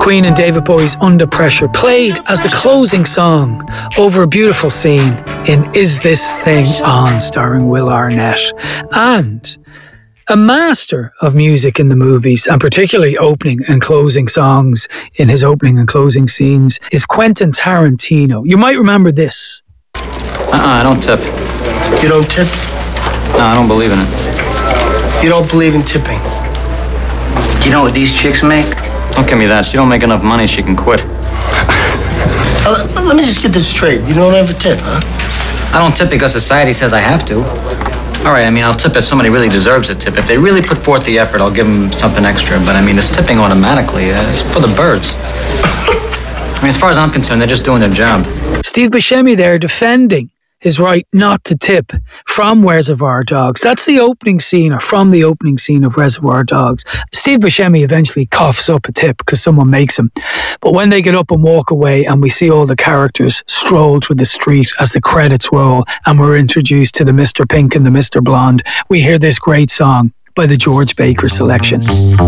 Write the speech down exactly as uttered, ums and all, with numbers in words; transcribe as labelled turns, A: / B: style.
A: Queen and David Bowie's Under Pressure, played as the closing song over a beautiful scene in Is This Thing On, starring Will Arnett. And a master of music in the movies, and particularly opening and closing songs in his opening and closing scenes, is Quentin Tarantino. You might remember this.
B: Uh-uh, I don't tip.
C: You don't tip?
B: No, I don't believe in it.
C: You don't believe in tipping?
D: You know what these chicks make?
B: Don't give me that. She don't make enough money, she can quit.
C: uh, let me just get this straight. You don't ever tip, huh?
D: I don't tip because society says I have to. All right, I mean, I'll tip if somebody really deserves a tip. If they really put forth the effort, I'll give them something extra. But I mean, it's tipping automatically. Uh, it's for the birds. I mean, as far as I'm concerned, they're just doing their job.
A: Steve Buscemi there defending his right not to tip from Reservoir Dogs. That's the opening scene, or from the opening scene of Reservoir Dogs. Steve Buscemi eventually coughs up a tip because someone makes him. But when they get up and walk away and we see all the characters stroll through the street as the credits roll and we're introduced to the Mister Pink and the Mister Blonde, we hear this great song by the George Baker Selection.